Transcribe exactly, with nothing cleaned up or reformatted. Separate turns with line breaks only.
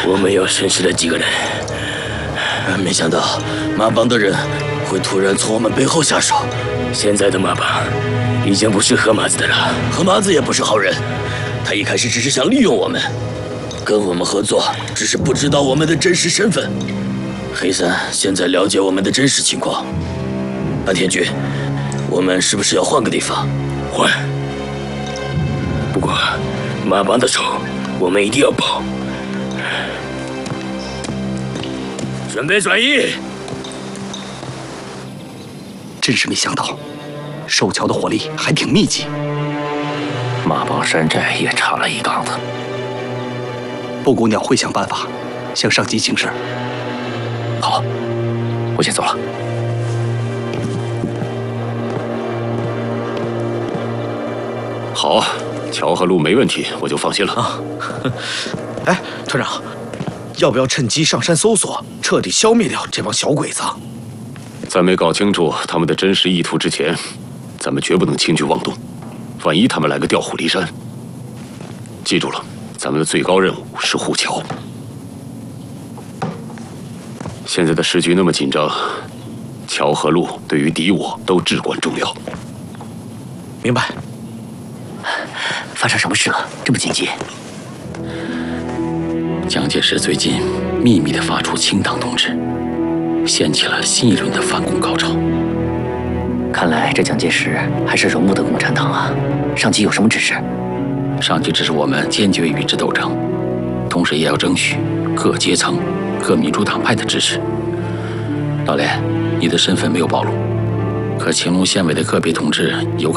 我们要审视了几个人，没想到马帮的人会突然从我们背后下手。现在的马帮已经不是河马子的了，河马子也不是好人，他一开始只是想利用我们，跟我们合作，只是不知道我们的真实身份。黑三现在了解我们的真实情况，安天君，我们是不是要换个地方？换。不过马帮的仇，我们一定要报。准备转移。
真是没想到，寿桥的火力还挺密集。
马帮山寨也插了一杠子。
布谷鸟会想办法向上级请示。
好，我先走了。
好，桥和路没问题，我就放心了
啊。哎，团长，要不要趁机上山搜索，彻底消灭掉这帮小鬼子？
在没搞清楚他们的真实意图之前，咱们绝不能轻举妄动。万一他们来个调虎离山，记住了，咱们的最高任务是护桥。现在的时局那么紧张，桥和路对于敌我都至关重要。
明白。
发生什么事了？这么紧急？
蒋介石最近秘密地发出清党通知，掀起了新一轮的反攻高潮。
看来这蒋介石还是容不得共产党啊！上级有什么指示？
上级指示我们坚决与之斗争，同时也要争取各阶层、各民主党派的支持。老连，你的身份没有暴露，可青龙县委的个别同志有